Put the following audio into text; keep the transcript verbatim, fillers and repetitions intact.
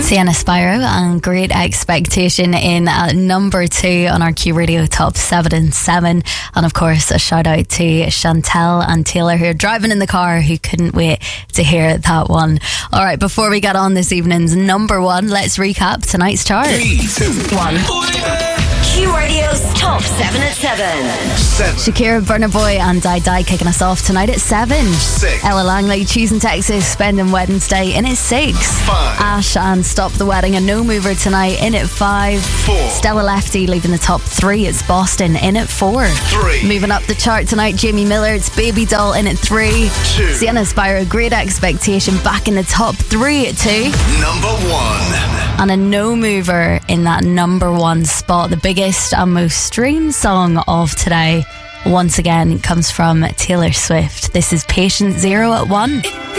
Sienna Spyro and Great Expectation in at number two on our Q Radio Top seven and seven. And of course, a shout out to Chantel and Taylor who are driving in the car who couldn't wait to hear that one. All right, before we get on this evening's number one, let's recap tonight's chart. Three, two, one. Q Radio's Top seven at seven. Seven. Shakira, Burna Boy and Die Die kicking us off tonight at seven. Six. Ella Langley, Choosing Texas, Spending Wednesday in at six. Five. Ash and Stop the Wedding, a no mover tonight in at five. Four. Stella Lefty leaving the top three. It's Boston in at four. Three. Moving up the chart tonight, Jamie Miller, it's Baby Doll in at three. Two. Sienna Spyro, Great Expectation back in the top three at two. Number one. And a no mover in that number one spot. The biggest and most streamed song of today once again comes from Taylor Swift. This is Patient Zero at one.